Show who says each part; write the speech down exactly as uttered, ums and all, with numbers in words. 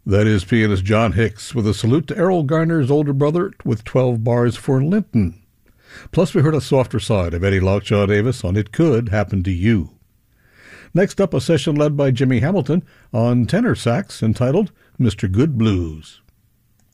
Speaker 1: That is pianist John Hicks with a salute to Errol Garner's older brother with twelve bars for Linton. Plus we heard a softer side of Eddie Lockjaw Davis on It Could Happen to You. Next up, a session led by Jimmy Hamilton on tenor sax entitled Mister Good Blues.